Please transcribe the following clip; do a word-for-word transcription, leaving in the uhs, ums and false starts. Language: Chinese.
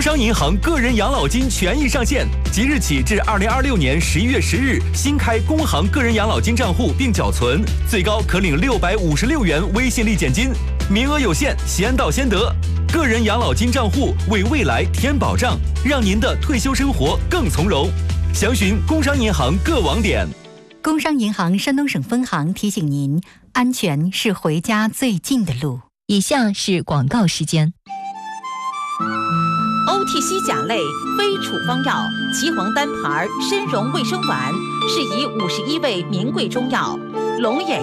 商银行个人养老金权益上线，即日起至二零二六年十一月十日，新开工行个人养老金账户并缴存，最高可领六百五十六元微信立减金，名额有限，先到先得。个人养老金账户为未来添保障，让您的退休生活更从容。详询工商银行各网点。 工商银行山东省分行提醒您：安全是回家最近的路。 以下是广告时间。 O T C 甲类非处方药岐黄单牌参茸卫生丸，是以五十一味名贵中药龙眼。